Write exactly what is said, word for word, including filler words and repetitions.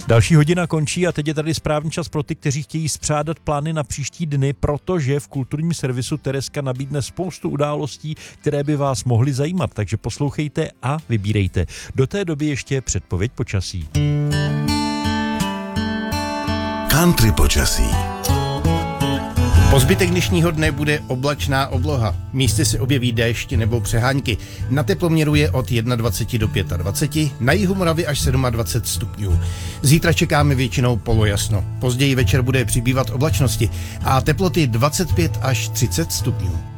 Další hodina končí a teď je tady správný čas pro ty, kteří chtějí spřádat plány na příští dny, protože v kulturním servisu Tereska nabídne spoustu událostí, které by vás mohly zajímat, takže poslouchejte a vybírejte. Do té doby ještě předpověď počasí. Country počasí. Po zbytek dnešního dne bude oblačná obloha. Místy se objeví déšť nebo přehánky. Na teploměru je od dvacet jedna do dvaceti pěti, na jihu Moravy až dvacet sedm stupňů. Zítra čekáme většinou polojasno. Později večer bude přibývat oblačnosti a teploty dvacet pět až třicet stupňů.